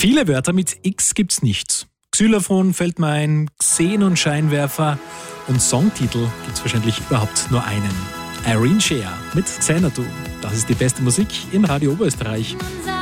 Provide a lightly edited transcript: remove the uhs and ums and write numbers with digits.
Viele Wörter mit X gibt's nicht. Xylophon fällt mir ein, Xen und Scheinwerfer und Songtitel gibt's wahrscheinlich überhaupt nur einen. Irene Share mit Xanadu. Das ist die beste Musik in Radio Oberösterreich.